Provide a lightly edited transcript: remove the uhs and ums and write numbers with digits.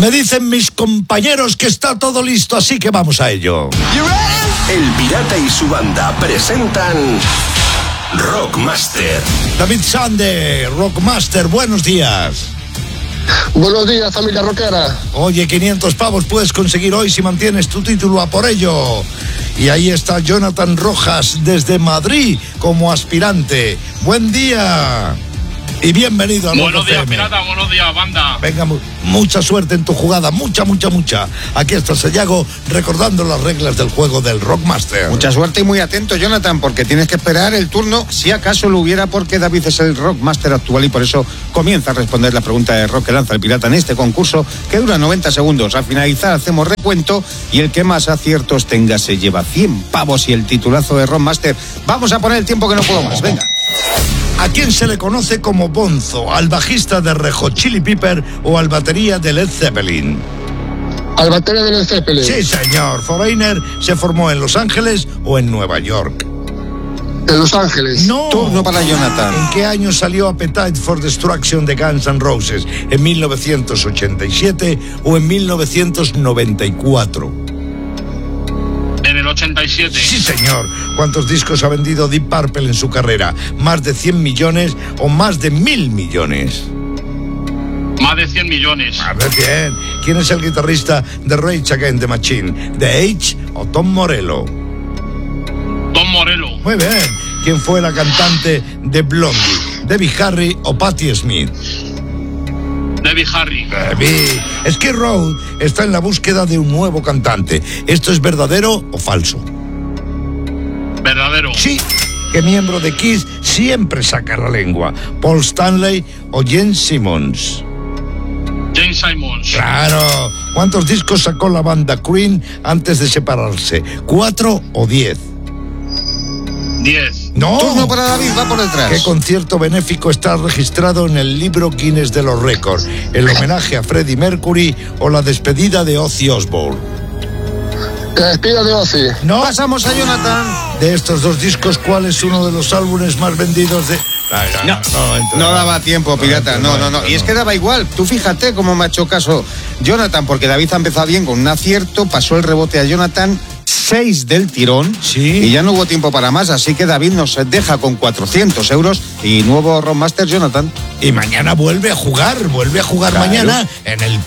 Me dicen mis compañeros que está todo listo, así que vamos a ello. El Pirata y su banda presentan Rockmaster. David Sande, Rockmaster, buenos días. Buenos días, familia rockera. Oye, 500 pavos puedes conseguir hoy si mantienes tu título a por ello. Y ahí está Jonathan Rojas desde Madrid como aspirante. Buen día. Y bienvenido a Buenos días, Pirata, buenos días, banda. Venga, mucha suerte en tu jugada, mucha. Aquí está Sayago recordando las reglas del juego del Rockmaster. Mucha suerte y muy atento, Jonathan, porque tienes que esperar el turno, si acaso lo hubiera, porque David es el Rockmaster actual y por eso comienza a responder la pregunta de rock que lanza el Pirata en este concurso, que dura 90 segundos. Al finalizar hacemos recuento y el que más aciertos tenga se lleva 100 pavos y el titulazo de Rockmaster. Vamos a poner el tiempo que no puedo más, venga. ¿A quién se le conoce como Bonzo? ¿Al bajista de Red Hot Chili Pepper o al batería de Led Zeppelin? Al batería de Led Zeppelin. Sí, señor. Foreigner se formó en Los Ángeles o en Nueva York. En Los Ángeles. No. Turno para Jonathan. ¿En qué año salió Appetite for Destruction de Guns N' Roses? ¿En 1987 o en 1994? En el 87. Sí, señor. ¿Cuántos discos ha vendido Deep Purple en su carrera? ¿Más de 100 millones o más de 1.000 millones? Más de 100 millones. Más de 100. ¿Quién es el guitarrista de Rage Against the Machine? ¿The Edge o Tom Morello? Tom Morello. Muy bien. ¿Quién fue la cantante de Blondie? ¿Debbie Harry o Patti Smith? Debbie Harry. Skid Row está en la búsqueda de un nuevo cantante. ¿Esto es verdadero o falso? Verdadero. Sí. ¿Qué miembro de Kiss siempre saca la lengua? ¿Paul Stanley o Gene Simmons? Gene Simmons. Claro. ¿Cuántos discos sacó la banda Queen antes de separarse? ¿4 o 10? 10. No. Turno para David, va por detrás. ¿Qué concierto benéfico está registrado en el libro Guinness de los récords? ¿El homenaje a Freddie Mercury o la despedida de Ozzy Osbourne? La despedida de Ozzy. No. Pasamos a Jonathan. De estos dos discos, ¿cuál es uno de los álbumes más vendidos de...? No daba tiempo, Pirata, no. Y es que daba igual. Tú fíjate cómo me ha hecho caso Jonathan, porque David ha empezado bien con un acierto, pasó el rebote a Jonathan, 6 del tirón, sí. Y ya no hubo tiempo para más, así que David nos deja con 400 euros y nuevo Rockmaster, Jonathan. Y mañana vuelve a jugar claro. Mañana en el